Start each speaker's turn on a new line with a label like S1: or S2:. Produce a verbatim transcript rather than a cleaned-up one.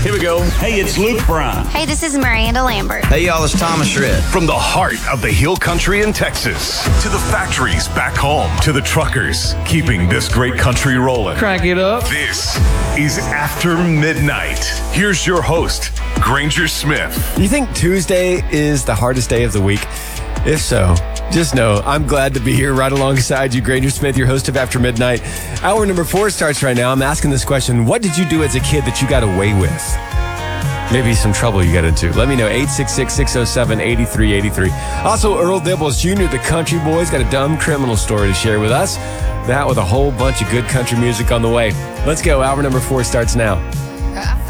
S1: Here we go. Hey, it's Luke Bryan.
S2: Hey, this is Miranda Lambert.
S3: Hey, y'all, it's Thomas Rhett.
S4: From the heart of the Hill Country in Texas to the factories back home to the truckers keeping this great country rolling.
S5: Crank it up.
S4: This is After Midnight. Here's your host, Granger Smith.
S6: You think Tuesday is the hardest day of the week? If so, just know I'm glad to be here right alongside you, Granger Smith, your host of After Midnight. Hour number four starts right now. I'm asking this question: what did you do as a kid that you got away with? Maybe some trouble you got into. Let me know. eight six six, six oh seven, eight three eight three. Also, Earl Dibbles Junior, the country boy's got a dumb criminal story to share with us. That with a whole bunch of good country music on the way. Let's go. Hour number four starts now.